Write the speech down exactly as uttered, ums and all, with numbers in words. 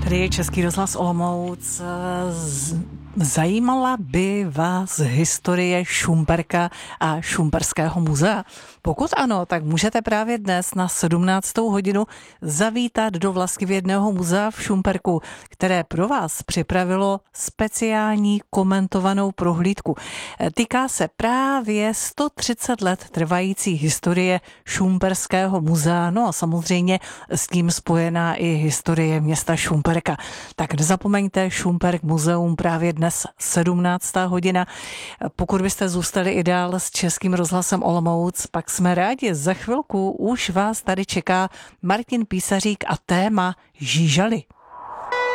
Tady je Český rozhlas Olomouc. Zajímala by vás historie Šumperka a Šumperského muzea? Pokud ano, tak můžete právě dnes na sedmnáctou hodinu zavítat do Vlastivědného muzea v Šumperku, které pro vás připravilo speciální komentovanou prohlídku. Týká se právě sto třicet let trvající historie Šumperského muzea, no a samozřejmě s tím spojená i historie města Šumperka. Tak nezapomeňte, Šumperk muzeum právě dnes sedmnáctá hodina. Pokud byste zůstali i dál s Českým rozhlasem Olomouc, pak jsme rádi, za chvilku už vás tady čeká Martin Písařík a téma Žížaly.